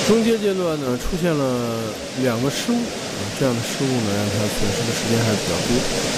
中阶阶段呢出现了2个失误，这样的失误呢让他损失的时间还是比较多。